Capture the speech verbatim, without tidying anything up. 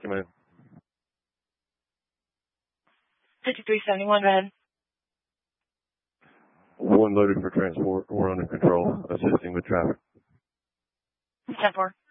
Command. fifty-three seventy-one, go ahead. One loaded for transport. We're under control, assisting with traffic. ten four.